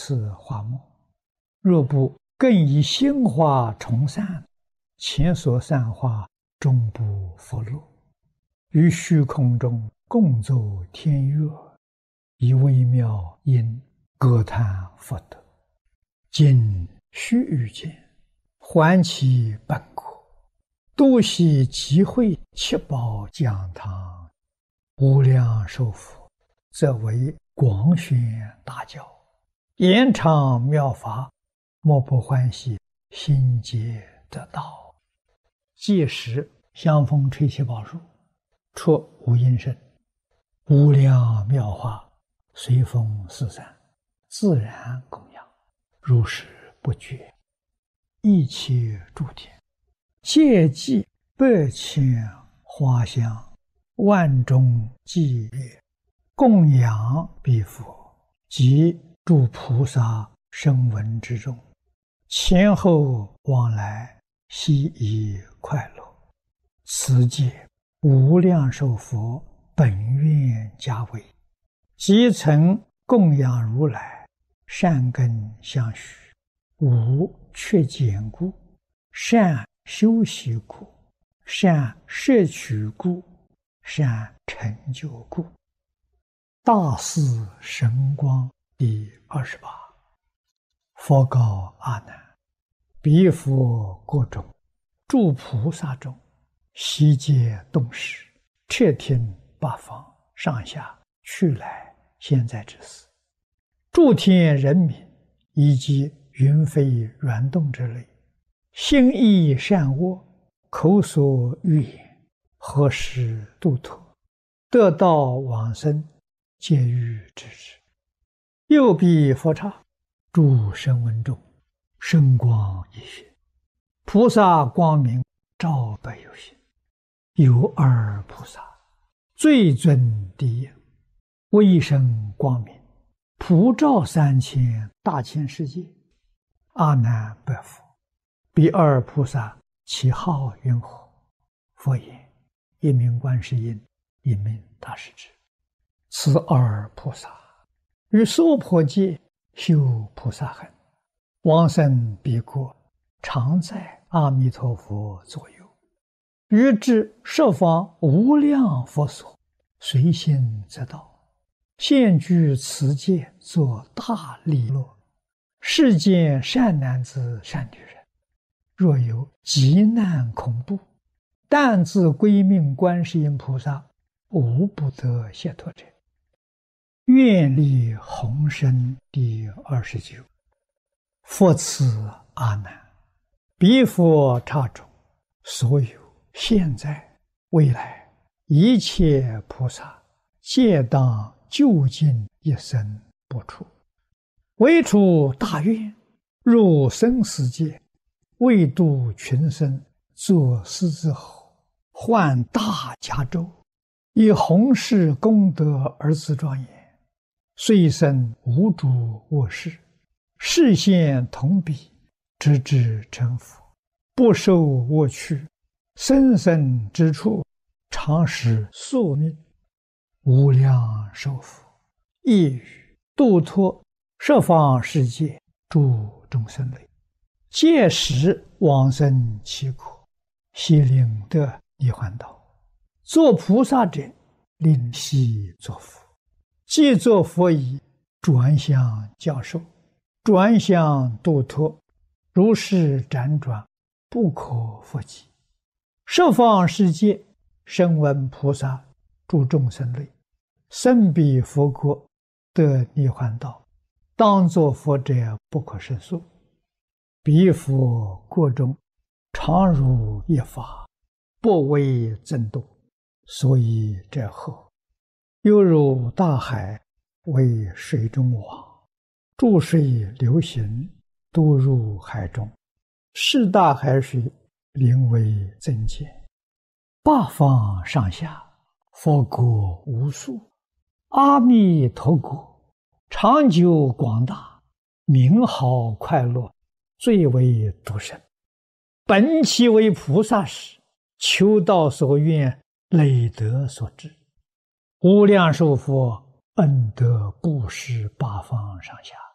次化末。若不更以心化重散，前所散化终不复落。于虚空中共奏天乐，以微妙音歌叹佛德。今须臾间，还其本国，多悉集会七宝讲堂，无量寿佛，则为广宣大教，延长妙法，莫不欢喜，心皆得道。届时香风吹七宝树，出无音声，无量妙法随风四散，自然供养，如是不绝。一切诸天皆祭百千花香，万众伎乐，供养彼佛及诸菩萨声闻之众，前后往来，悉以快乐。此界无量寿佛本愿家为，即曾供养如来，善根相续，无缺减故，善修习故，善摄取故，善成就故。大士神光第28。佛告阿难：彼佛国中，诸菩萨中，悉皆动识，彻听八方上下去来现在之事，诸天人民以及云飞软动之类，心意善恶，口所欲言，何时度脱，得道往生，皆欲知之。右彼佛刹，诸声闻众，声光一现，菩萨光明照百有心。有二菩萨，最尊第一，威声光明，普照3000大千世界。阿难白佛：彼二菩萨其号云何？佛言：一名观世音，一名大势至。此二菩萨于娑婆界修菩萨行，往生彼国，常在阿弥陀佛左右，于至十方无量佛所，随心则到，现居此界，作大利乐。世间善男子善女人，若有急难恐怖，但自归命观世音菩萨，无不得解脱者。愿力宏深第29。佛赐阿难：彼佛刹中，所有现在未来一切菩萨，皆当究竟一生不出，为出大愿，入生死界，为度群生，作狮子吼，换大迦州，以弘誓功德而自庄严。虽生无诸恶事，示现同彼，直至成佛，不受恶趣，生生之处，常使宿命。无量寿佛亦语度脱十方世界诸众生类，届时往生其国，悉令得涅槃道。作菩萨者，令悉作佛。既作佛已，转向教授，转向度脱，如是辗转，不可复计。十方世界声闻菩萨诸众生类，生彼佛国，得涅槃道，当作佛者不可胜数。彼佛国中，常如一法，不为增度，所以者何？犹如大海为水中网，注水流行，都入海中，是大海水灵为增减。八方上下，佛国无数，阿弥陀国长久广大，名好快乐，最为独生。本其为菩萨时，求道所愿，累德所致。无量寿佛恩德布施八方上下，